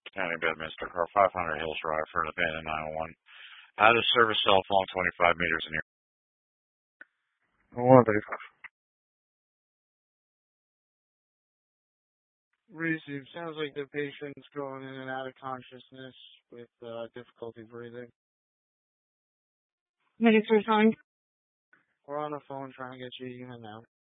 County Bedminster Car, 500 Hills Drive for an abandoned 901. Out of service cell phone 25 meters in here. 135. Receive. Sounds like the patient's going in and out of consciousness with difficulty breathing. Medics are calling. We're on the phone trying to get you a unit now.